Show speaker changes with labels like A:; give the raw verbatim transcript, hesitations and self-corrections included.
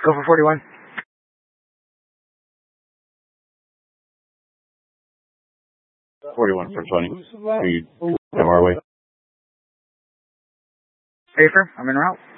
A: Go for forty-one.
B: forty-one for twenty. Are you come our way?
A: Safer. I'm en route.